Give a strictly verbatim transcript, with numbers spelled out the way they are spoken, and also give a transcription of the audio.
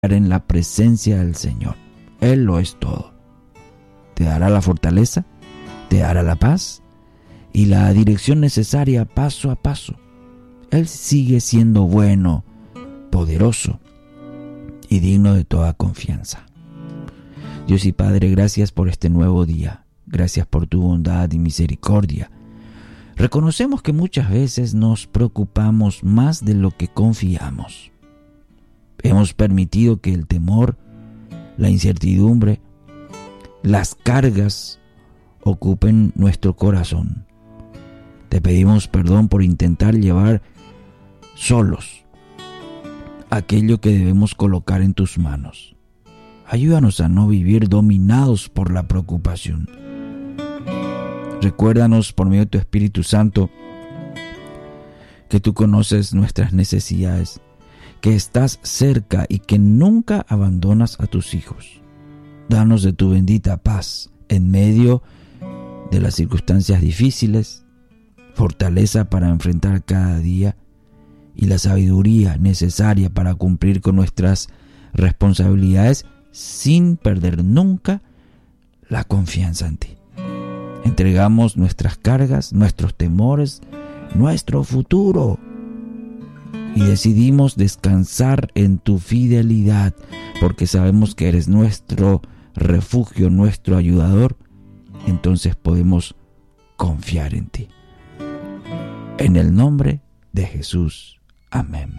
en la presencia del Señor. Él lo es todo. Te dará la fortaleza, te dará la paz y la dirección necesaria paso a paso. Él sigue siendo bueno, poderoso y digno de toda confianza. Dios y Padre, gracias por este nuevo día. Gracias por tu bondad y misericordia. Reconocemos que muchas veces nos preocupamos más de lo que confiamos. Hemos permitido que el temor, la incertidumbre, las cargas ocupen nuestro corazón. Te pedimos perdón por intentar llevar solos aquello que debemos colocar en tus manos. Ayúdanos a no vivir dominados por la preocupación. Recuérdanos por medio de tu Espíritu Santo que tú conoces nuestras necesidades, que estás cerca y que nunca abandonas a tus hijos. Danos de tu bendita paz en medio de las circunstancias difíciles, fortaleza para enfrentar cada día y la sabiduría necesaria para cumplir con nuestras responsabilidades sin perder nunca la confianza en ti. Entregamos nuestras cargas, nuestros temores, nuestro futuro y decidimos descansar en tu fidelidad porque sabemos que eres nuestro refugio, nuestro ayudador. Entonces podemos confiar en ti. En el nombre de Jesús. Amén.